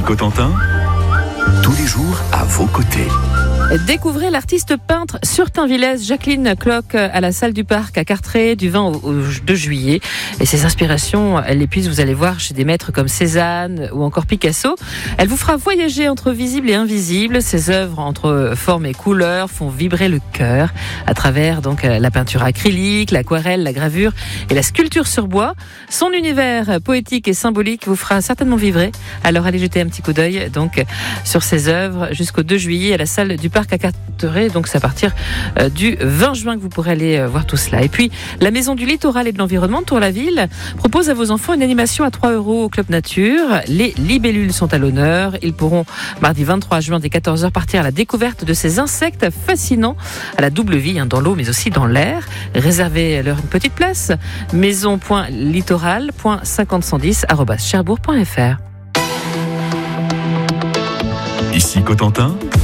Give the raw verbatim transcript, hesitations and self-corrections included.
Cotentin, tous les jours à vos côtés. Découvrez l'artiste peintre surtainvillaise Jacqueline Cloc à la salle du parc à Cartré du vingt au deux juillet. Et ses inspirations, elle les puise, vous allez voir, chez des maîtres comme Cézanne ou encore Picasso. Elle vous fera voyager entre visible et invisible. Ses œuvres entre formes et couleurs font vibrer le cœur à travers donc la peinture acrylique, l'aquarelle, la gravure et la sculpture sur bois. Son univers poétique et symbolique vous fera certainement vibrer. Alors allez jeter un petit coup d'œil donc sur ses œuvres jusqu'au deux juillet à la salle du parc à Cartré. Donc c'est à partir euh, du vingt juin que vous pourrez aller euh, voir tout cela. Et puis la Maison du Littoral et de l'Environnement de Tour-la-Ville propose à vos enfants une animation à trois euros au Club Nature. Les libellules sont à l'honneur. Ils pourront mardi vingt-trois juin dès quatorze heures partir à la découverte de ces insectes fascinants à la double vie, hein, dans l'eau mais aussi dans l'air. Réservez leur une petite place. maison point littoral point cinquante cent dix arobase cherbourg point f r. Ici Cotentin.